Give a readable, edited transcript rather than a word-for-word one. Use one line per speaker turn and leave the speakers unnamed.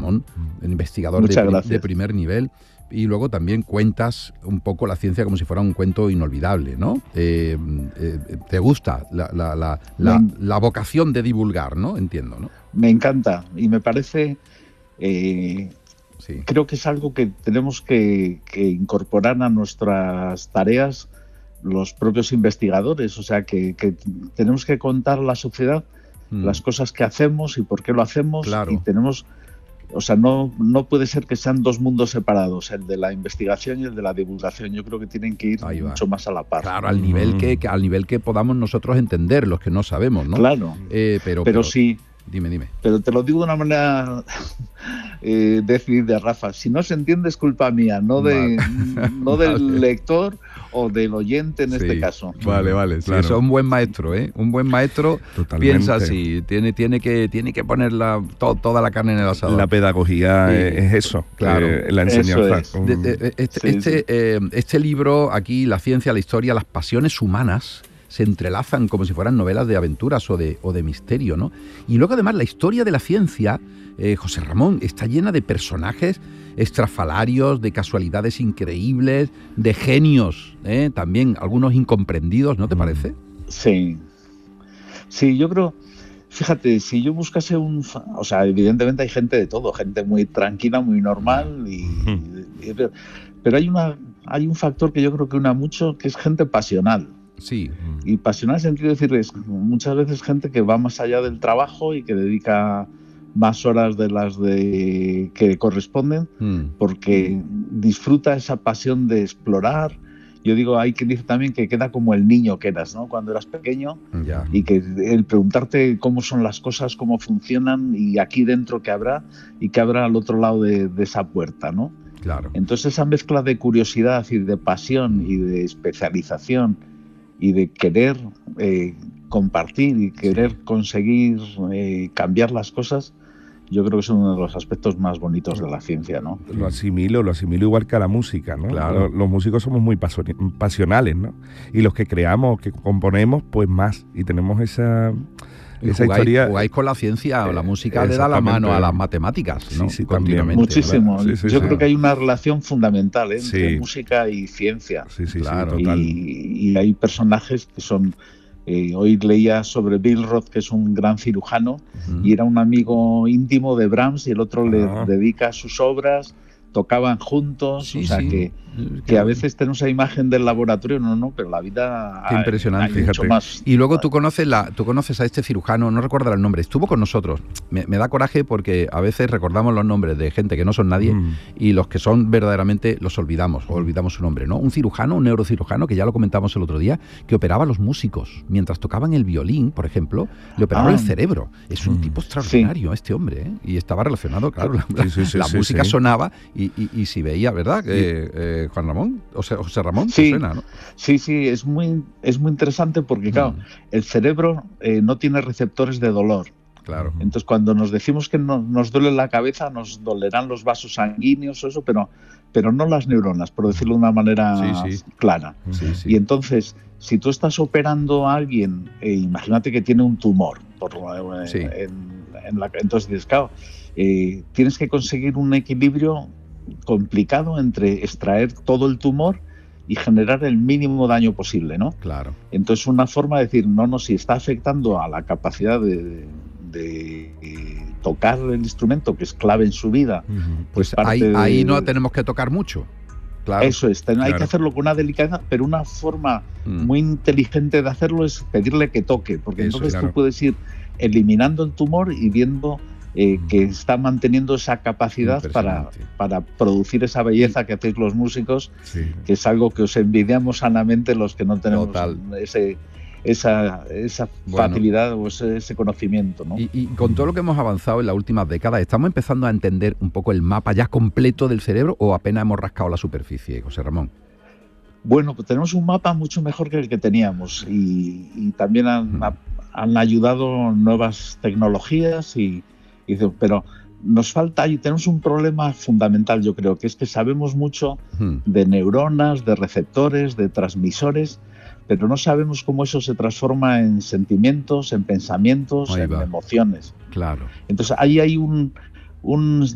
Ramón, un investigador de primer nivel. Y luego también cuentas un poco la ciencia como si fuera un cuento inolvidable, ¿no? Te gusta la vocación de divulgar, ¿no? Entiendo, ¿no?
Me encanta y me parece... Creo que es algo que tenemos que incorporar a nuestras tareas los propios investigadores. O sea, que tenemos que contar a la sociedad las cosas que hacemos y por qué lo hacemos.
Claro.
Y tenemos... O sea, no puede ser que sean dos mundos separados, el de la investigación y el de la divulgación. Yo creo que tienen que ir mucho más a la par.
Claro, al nivel que podamos nosotros entender, los que no sabemos, ¿no?
Claro, pero sí...
Dime.
Pero te lo digo de una manera decidida, Rafa. Si no se entiende es culpa mía, no del lector o del oyente en este caso.
Vale, sí, claro. Eso es un buen maestro, ¿eh? Un buen maestro piensa así, tiene que poner toda la carne en el asador.
La pedagogía es eso,
claro.
La enseñanza.
Este libro, aquí, la ciencia, la historia, las pasiones humanas, se entrelazan como si fueran novelas de aventuras o de misterio, ¿no? Y luego además la historia de la ciencia, José Ramón, está llena de personajes estrafalarios, de casualidades increíbles, de genios, también algunos incomprendidos, ¿no te parece?
Sí, yo creo, fíjate, si yo buscase o sea, evidentemente hay gente de todo, gente muy tranquila, muy normal, pero hay un factor que yo creo que une mucho, que es gente pasional.
Sí.
Y pasional en el sentido de decir, muchas veces gente que va más allá del trabajo y que dedica más horas de las que corresponden, porque disfruta esa pasión de explorar. Yo digo, hay quien dice también que queda como el niño que eras, ¿no? Cuando eras pequeño, y que el preguntarte cómo son las cosas, cómo funcionan, y aquí dentro qué habrá, y qué habrá al otro lado de esa puerta, ¿no?
Claro.
Entonces esa mezcla de curiosidad y de pasión y de especialización y de querer compartir y querer conseguir cambiar las cosas, yo creo que es uno de los aspectos más bonitos de la ciencia, ¿no?
Lo asimilo igual que a la música, ¿no?
Claro.
Los músicos somos muy pasionales, ¿no? Y los que creamos, que componemos, pues más. Y tenemos esa historia.
Jugáis con la ciencia, o la música le da la mano a las matemáticas, ¿no?
Sí,
continuamente.
Muchísimo. Yo creo que hay una relación fundamental entre música y ciencia.
Sí,
claro.
Total.
Y hay personajes que son... hoy leía sobre Bill Roth, que es un gran cirujano, y era un amigo íntimo de Brahms, y el otro le dedica sus obras, tocaban juntos, que a veces tenemos esa imagen del laboratorio, pero la vida...
Qué impresionante,
hay mucho más.
Y luego tú conoces a este cirujano, no recuerdo el nombre, estuvo con nosotros. Me da coraje porque a veces recordamos los nombres de gente que no son nadie y los que son verdaderamente los olvidamos, o olvidamos su nombre, ¿no? Un cirujano, un neurocirujano, que ya lo comentamos el otro día, que operaba a los músicos. Mientras tocaban el violín, por ejemplo, le operaba el cerebro. Es un tipo extraordinario este hombre, ¿eh? Y estaba relacionado, claro, la música sonaba y si veía, ¿verdad? Juan Ramón, José Ramón,
sí,
suena, ¿no?
Sí, es muy interesante porque, claro, el cerebro no tiene receptores de dolor.
Claro.
Entonces, cuando nos decimos que nos duele la cabeza, nos dolerán los vasos sanguíneos o eso, pero no las neuronas, por decirlo de una manera clara.
Sí.
Y entonces, si tú estás operando a alguien, imagínate que tiene un tumor, entonces dices, claro, tienes que conseguir un equilibrio complicado entre extraer todo el tumor y generar el mínimo daño posible, ¿no?
Claro.
Entonces, una forma de decir, si está afectando a la capacidad de tocar el instrumento, que es clave en su vida,
pues ahí no tenemos que tocar mucho. Claro.
Eso es, hay que hacerlo con una delicadeza, pero una forma muy inteligente de hacerlo es pedirle que toque, porque entonces tú puedes ir eliminando el tumor y viendo que está manteniendo esa capacidad para producir esa belleza que hacéis los músicos, que es algo que os envidiamos sanamente los que no tenemos esa facilidad o ese conocimiento, ¿no?
Y con todo lo que hemos avanzado en las últimas décadas, ¿estamos empezando a entender un poco el mapa ya completo del cerebro o apenas hemos rascado la superficie, José Ramón?
Bueno, pues tenemos un mapa mucho mejor que el que teníamos y también han ayudado nuevas tecnologías pero nos falta y tenemos un problema fundamental, yo creo, que es que sabemos mucho de neuronas, de receptores, de transmisores, pero no sabemos cómo eso se transforma en sentimientos, en pensamientos, en emociones.
Claro.
Entonces ahí hay un